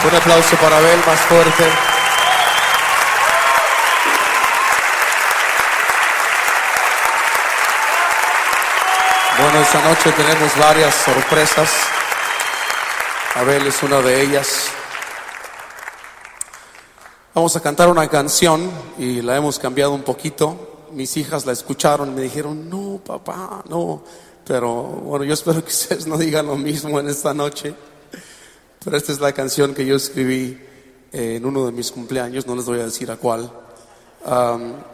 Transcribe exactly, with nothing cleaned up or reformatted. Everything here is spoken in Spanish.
Un aplauso para Abel, más fuerte. Bueno, esta noche tenemos varias sorpresas. Abel es una de ellas. Vamos a cantar una canción y la hemos cambiado un poquito. Mis hijas la escucharon y me dijeron, no, papá, no. Pero bueno, yo espero que ustedes no digan lo mismo en esta noche. Pero esta es la canción que yo escribí en uno de mis cumpleaños, no les voy a decir a cuál. Um,